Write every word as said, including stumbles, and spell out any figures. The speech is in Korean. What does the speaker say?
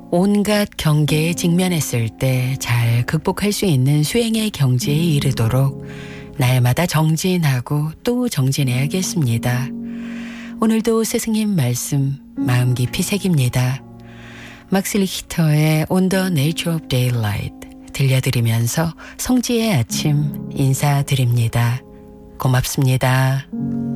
온갖 경계에 직면했을 때 잘 극복할 수 있는 수행의 경지에 이르도록 날마다 정진하고 또 정진해야겠습니다. 오늘도 스승님 말씀 마음 깊이 새깁니다. 막스 리히터의 On the Nature of Daylight 들려드리면서 성지의 아침 인사드립니다. 고맙습니다.